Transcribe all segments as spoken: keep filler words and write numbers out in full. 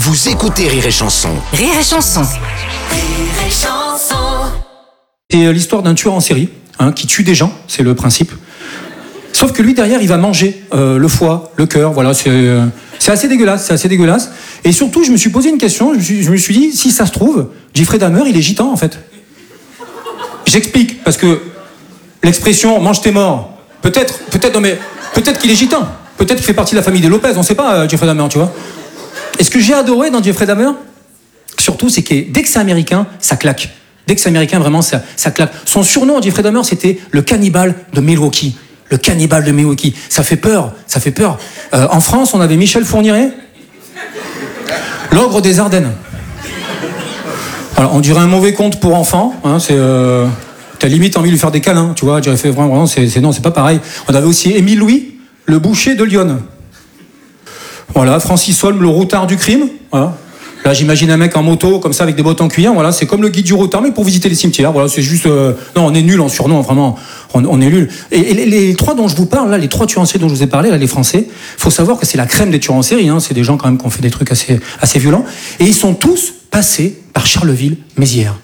Vous écoutez Rire et Chanson. Rire et Chanson. Rire et Chanson. C'est l'histoire d'un tueur en série hein, qui tue des gens, c'est le principe. Sauf que lui derrière il va manger euh, le foie, le cœur, voilà, c'est, euh, c'est assez dégueulasse, c'est assez dégueulasse. Et surtout je me suis posé une question, je me suis, je me suis dit, si ça se trouve, Jeffrey Dahmer il est gitan en fait. J'explique, parce que l'expression mange tes morts, peut-être, peut-être, non mais, peut-être qu'il est gitan, peut-être qu'il fait partie de la famille des Lopez, on sait pas euh, Jeffrey Dahmer, tu vois. Et ce que j'ai adoré dans Jeffrey Dahmer, surtout c'est que dès que c'est américain, ça claque. Dès que c'est américain, vraiment, ça, ça claque. Son surnom, Jeffrey Dahmer, c'était le cannibale de Milwaukee. Le cannibale de Milwaukee. Ça fait peur, ça fait peur. Euh, en France, on avait Michel Fourniret, l'ogre des Ardennes. Alors, on dirait un mauvais conte pour enfants. Hein, c'est, euh, t'as limite envie de lui faire des câlins, tu vois. J'aurais fait vraiment, vraiment c'est, c'est, non, c'est pas pareil. On avait aussi Émile Louis, le boucher de Lyon. Voilà, Francis Holm, le routard du crime. Voilà. Là, j'imagine un mec en moto, comme ça, avec des bottes en cuir. Voilà, c'est comme le guide du routard, mais pour visiter les cimetières. Voilà, c'est juste. Euh... Non, on est nul en surnom, vraiment. On, on est nul. Et, et les, les trois dont je vous parle, là, les trois tueurs en série dont je vous ai parlé, là, les Français, faut savoir que c'est la crème des tueurs en série. Hein. C'est des gens quand même qui ont fait des trucs assez, assez violents. Et ils sont tous passés par Charleville-Mézières.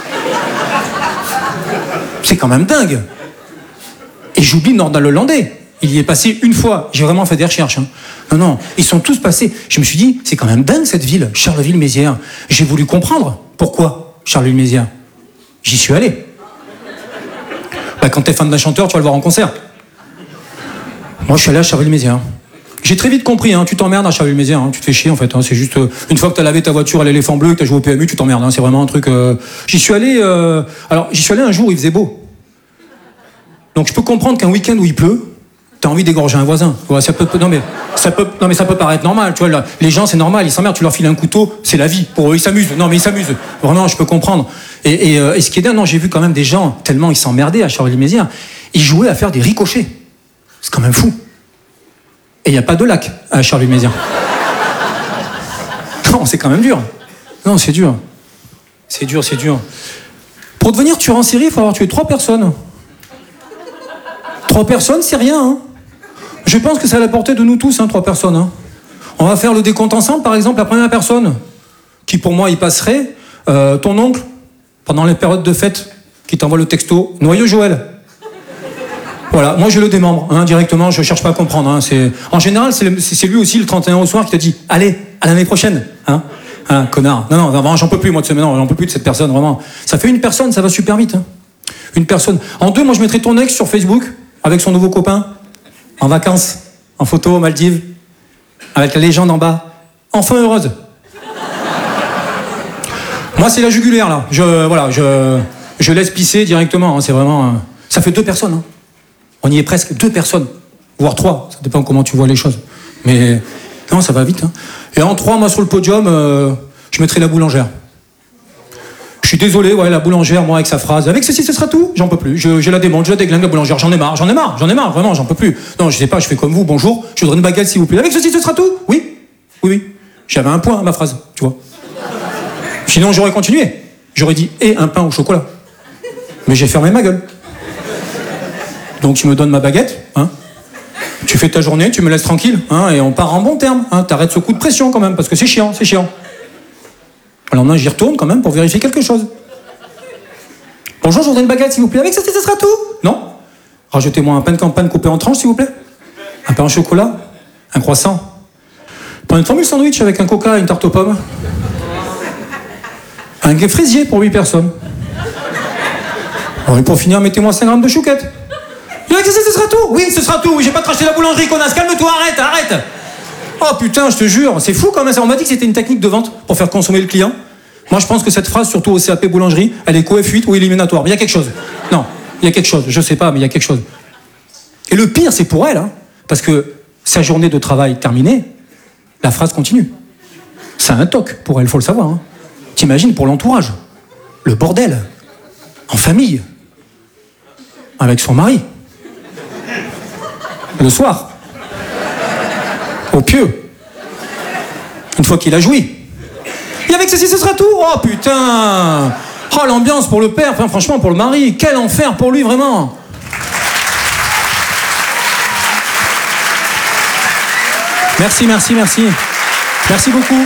C'est quand même dingue. Et j'oublie Nordal-le-Landais. Il y est passé une fois. J'ai vraiment fait des recherches. Hein. Non, non, ils sont tous passés. Je me suis dit, c'est quand même dingue cette ville, Charleville-Mézières. J'ai voulu comprendre pourquoi Charleville-Mézières. J'y suis allé. Bah, quand t'es fan d'un chanteur, tu vas le voir en concert. Moi, je suis allé à Charleville-Mézières. J'ai très vite compris, hein, tu t'emmerdes à Charleville-Mézières, hein, tu te fais chier en fait. Hein, c'est juste, euh, une fois que t'as lavé ta voiture à l'éléphant bleu, que t'as joué au P M U, tu t'emmerdes. Hein, c'est vraiment un truc. Euh... J'y suis allé. Euh... Alors, j'y suis allé un jour où il faisait beau. Donc, je peux comprendre qu'un week-end où il pleut, t'as envie d'égorger un voisin. Ouais, ça peut, non mais ça peut, non mais ça peut paraître normal. Tu vois, là, les gens c'est normal, ils s'emmerdent. Tu leur files un couteau, c'est la vie. Pour eux, ils s'amusent. Non mais ils s'amusent. Vraiment, je peux comprendre. Et, et, euh, et ce qui est dingue, non, j'ai vu quand même des gens tellement ils s'emmerdaient à Charleville-Mézières, ils jouaient à faire des ricochets. C'est quand même fou. Et il y a pas de lac à Charleville-Mézières. Non, c'est quand même dur. Non, c'est dur. C'est dur, c'est dur. Pour devenir tueur en série, il faut avoir tué trois personnes. Trois personnes, c'est rien. Hein. Je pense que c'est à la portée de nous tous, hein, trois personnes. Hein. On va faire le décompte ensemble, par exemple, la première personne, qui pour moi y passerait, euh, ton oncle, pendant les périodes de fête, qui t'envoie le texto, Noyau Joël. Voilà, moi je le démembre, hein, directement, je cherche pas à comprendre. Hein, c'est... En général, c'est, le... c'est lui aussi, le trente et un au soir, qui te dit, allez, à l'année prochaine. Hein, hein, connard. Non, non, vraiment, j'en peux plus, moi, de ce... non, j'en peux plus de cette personne, vraiment. Ça fait une personne, ça va super vite. Hein. Une personne. En deux, moi je mettrais ton ex sur Facebook, avec son nouveau copain, en vacances, en photo aux Maldives, avec la légende en bas. Enfin heureuse. Moi, c'est la jugulaire, là. Je, voilà, je, je laisse pisser directement. Hein, c'est vraiment... Euh, ça fait deux personnes. Hein. On y est presque. Deux personnes. Voire trois. Ça dépend comment tu vois les choses. Mais non, ça va vite. Hein. Et en trois, moi, sur le podium, euh, je mettrai la boulangère. Je suis désolé, ouais, la boulangère, moi, avec sa phrase, avec ceci, ce sera tout, j'en peux plus. Je, je la démonte, je la déglingue, la boulangère, j'en ai marre, j'en ai marre, j'en ai marre, vraiment, j'en peux plus. Non, je sais pas, je fais comme vous, bonjour, je voudrais une baguette, s'il vous plaît. Avec ceci, ce sera tout? Oui, oui, oui. J'avais un point à ma phrase, tu vois. Sinon, j'aurais continué. J'aurais dit, et un pain au chocolat. Mais j'ai fermé ma gueule. Donc, tu me donnes ma baguette, hein. Tu fais ta journée, tu me laisses tranquille, hein, et on part en bon terme, hein. T'arrêtes ce coup de pression quand même, parce que c'est chiant, c'est chiant. Alors maintenant, j'y retourne quand même pour vérifier quelque chose. Bonjour, je voudrais une baguette, s'il vous plaît. Avec ça, ça sera tout? Non. Rajoutez-moi un pain de campagne coupé en tranches, s'il vous plaît. Un pain au chocolat. Un croissant. Pas une formule sandwich avec un coca et une tarte aux pommes. Un fraisier pour huit personnes. Alors, et pour finir, mettez-moi cinq grammes de chouquette. Avec ça, ce sera tout? Oui, ce sera tout. Oui, j'ai pas craché la boulangerie, connasse. Calme-toi, arrête, arrête. Oh putain, je te jure, c'est fou quand même. On m'a dit que c'était une technique de vente pour faire consommer le client. Moi, je pense que cette phrase, surtout au C A P boulangerie, elle est co F huit ou éliminatoire. Mais il y a quelque chose. Non, il y a quelque chose. Je sais pas, mais il y a quelque chose. Et le pire, c'est pour elle, hein, parce que sa journée de travail terminée, la phrase continue. C'est un toc pour elle, faut le savoir. Hein. T'imagines pour l'entourage, le bordel, en famille, avec son mari, le soir. Au pieu. Une fois qu'il a joui. Et avec ceci, ce sera tout. Oh putain. Oh l'ambiance pour le père, enfin, franchement pour le mari. Quel enfer pour lui, vraiment. Merci, merci, merci. Merci beaucoup.